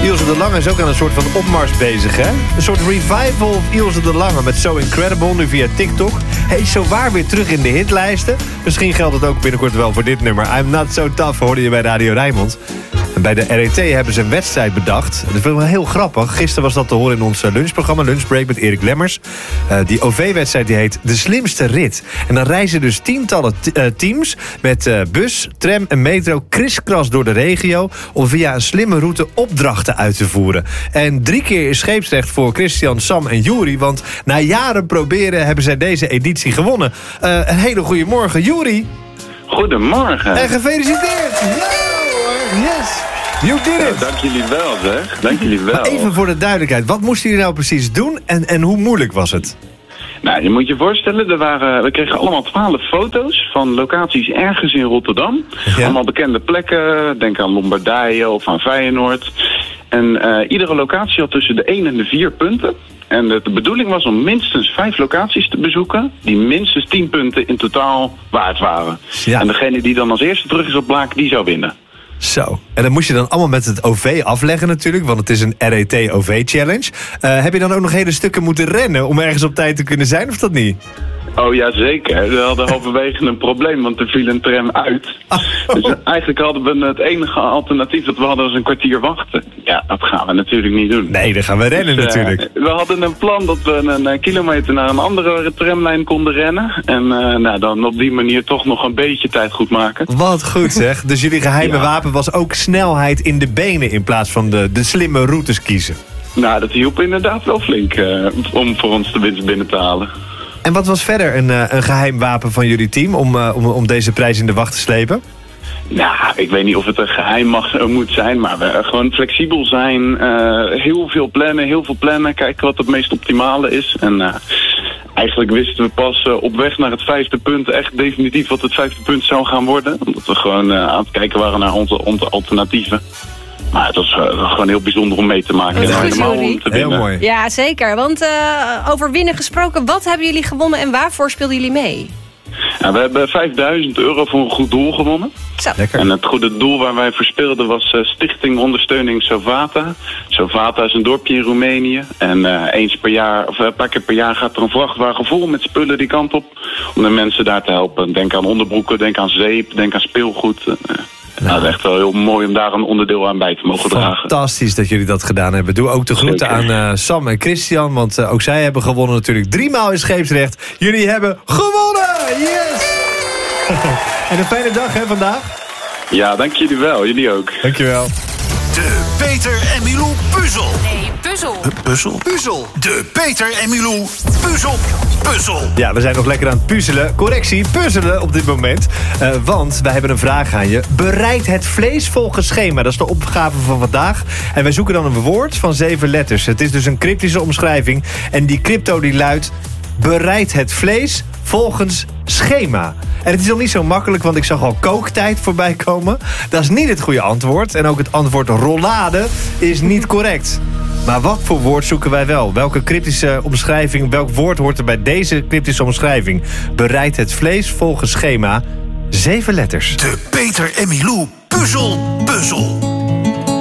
Ilse de Lange is ook aan een soort van opmars bezig, hè? Een soort revival of Ilse de Lange met So Incredible, nu via TikTok. Hij is zowaar weer terug in de hitlijsten. Misschien geldt het ook binnenkort wel voor dit nummer. I'm Not So Tough hoorde je bij Radio Rijnmond. En bij de RET hebben ze een wedstrijd bedacht. Dat is wel heel grappig. Gisteren was dat te horen in ons lunchprogramma, Lunchbreak met Erik Lemmers. Die OV-wedstrijd die heet De Slimste Rit. En dan reizen dus tientallen teams met bus, tram en metro kriskras door de regio om via een slimme route opdrachten uit te voeren. En 3 keer is scheepsrecht voor Christian, Sam en Juri, want na jaren proberen hebben zij deze editie gewonnen. Een hele goede morgen, Juri. Goedemorgen. En gefeliciteerd. Yes. You did it. Ja, dank jullie wel, zeg. Dank jullie wel. Maar even voor de duidelijkheid, wat moesten jullie nou precies doen en hoe moeilijk was het? Nou, je moet je voorstellen, we kregen allemaal 12 foto's van locaties ergens in Rotterdam. Ja. Allemaal bekende plekken, denk aan Lombardije of aan Feyenoord. En iedere locatie had tussen de 1 en de 4 punten. En de bedoeling was om minstens 5 locaties te bezoeken die minstens 10 punten in totaal waard waren. Ja. En degene die dan als eerste terug is op Blaak, die zou winnen. Zo, en dat moest je dan allemaal met het OV afleggen natuurlijk, want het is een RET-OV-challenge. Heb je dan ook nog hele stukken moeten rennen om ergens op tijd te kunnen zijn, of dat niet? Oh ja, zeker. We hadden halverwege een probleem, want er viel een tram uit. Dus eigenlijk hadden we het enige alternatief dat we hadden was een kwartier wachten. Ja, dat gaan we natuurlijk niet doen. Nee, dan gaan we rennen natuurlijk. We hadden een plan dat we een kilometer naar een andere tramlijn konden rennen. En dan op die manier toch nog een beetje tijd goed maken. Wat goed zeg. Dus jullie geheime wapen was ook snelheid in de benen in plaats van de slimme routes kiezen. Nou, dat hielp inderdaad wel flink om voor ons de winst binnen te halen. En wat was verder een geheim wapen van jullie team om deze prijs in de wacht te slepen? Nou, ik weet niet of het een geheim moet zijn, maar we gewoon flexibel zijn. Heel veel plannen, kijken wat het meest optimale is. En eigenlijk wisten we pas op weg naar het 5e punt echt definitief wat het 5e punt zou gaan worden. Omdat we gewoon aan het kijken waren naar onze alternatieven. Maar het was gewoon heel bijzonder om mee te maken. En helemaal om te winnen. Heel mooi. Ja, zeker. Want over winnen gesproken, wat hebben jullie gewonnen en waarvoor speelden jullie mee? Ja, we hebben €5.000 voor een goed doel gewonnen. Zo. Lekker. En het goede doel waar wij voor speelden was Stichting Ondersteuning Sovata. Sovata is een dorpje in Roemenië. En een paar keer per jaar gaat er een vrachtwagen vol met spullen die kant op. Om de mensen daar te helpen. Denk aan onderbroeken, denk aan zeep, denk aan speelgoed. Nou, het is echt wel heel mooi om daar een onderdeel aan bij te mogen dragen. Fantastisch dat jullie dat gedaan hebben. Doe ook de groeten aan Sam en Christian, want ook zij hebben gewonnen natuurlijk. 3 maal in scheepsrecht. Jullie hebben gewonnen! Yes! En een fijne dag hè vandaag. Ja, dank jullie wel. Jullie ook. Dankjewel. De Peter en Milou puzzel. Nee, puzzel. Puzzel. De Peter en Milou puzzel. Ja, we zijn nog lekker aan het puzzelen. Correctie, puzzelen op dit moment. Want wij hebben een vraag aan je. Bereid het vlees volgens schema. Dat is de opgave van vandaag. En wij zoeken dan een woord van 7 letters. Het is dus een cryptische omschrijving. En die crypto die luidt: bereid het vlees volgens schema. En het is nog niet zo makkelijk, want ik zag al kooktijd voorbij komen. Dat is niet het goede antwoord. En ook het antwoord rollade is niet correct. Maar wat voor woord zoeken wij wel? Welke cryptische omschrijving, welk woord hoort er bij deze cryptische omschrijving? Bereid het vlees volgens schema. 7 letters. De Peter en Milou puzzel.